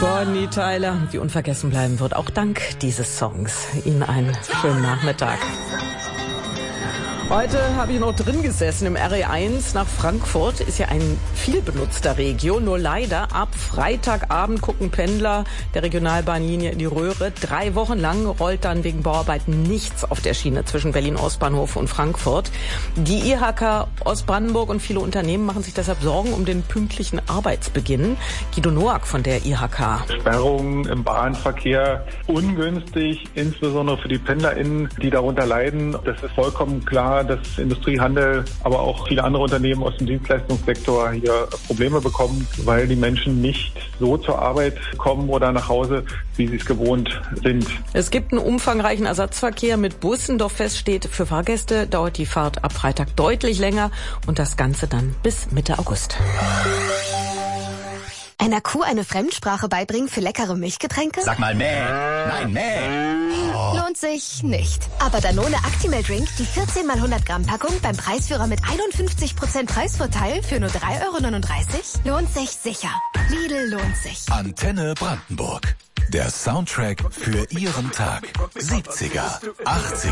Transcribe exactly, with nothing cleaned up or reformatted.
Bonnie Tyler, die unvergessen bleiben wird, auch dank dieses Songs. Ihnen einen schönen Nachmittag. Heute habe ich noch drin gesessen im R E eins nach Frankfurt. Ist ja ein viel benutzter Regio. Nur leider ab Freitagabend gucken Pendler der Regionalbahnlinie in die Röhre. Drei Wochen lang rollt dann wegen Bauarbeiten nichts auf der Schiene zwischen Berlin-Ostbahnhof und Frankfurt. Die I H K Ostbrandenburg und viele Unternehmen machen sich deshalb Sorgen um den pünktlichen Arbeitsbeginn. Guido Noack von der I H K. Sperrungen im Bahnverkehr ungünstig, insbesondere für die PendlerInnen, die darunter leiden. Das ist vollkommen klar, dass Industrie, Handel, aber auch viele andere Unternehmen aus dem Dienstleistungssektor hier Probleme bekommen, weil die Menschen nicht so zur Arbeit kommen oder nach Hause, wie sie es gewohnt sind. Es gibt einen umfangreichen Ersatzverkehr mit Bussen, doch fest steht, für Fahrgäste dauert die Fahrt ab Freitag deutlich länger und das Ganze dann bis Mitte August. Einer Kuh eine Fremdsprache beibringen für leckere Milchgetränke? Sag mal mäh. Nein, mäh. Oh. Lohnt sich nicht. Aber Danone Actimel Drink, die vierzehn mal hundert Gramm Packung beim Preisführer mit einundfünfzig Prozent Preisvorteil für nur drei Euro neununddreißig, lohnt sich sicher. Lidl lohnt sich. Antenne Brandenburg. Der Soundtrack für Ihren Tag. siebziger, achtziger